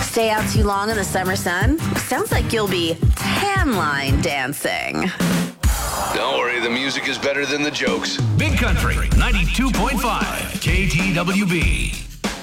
Stay out too long in the summer sun? Sounds like you'll be tan line dancing. Don't worry, the music is better than the jokes. Big Country 92.5 KTWB.